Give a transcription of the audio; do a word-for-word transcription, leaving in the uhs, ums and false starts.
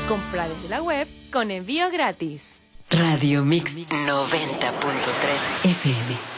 Compra desde la web con envío gratis. Radio Mix noventa punto tres F M.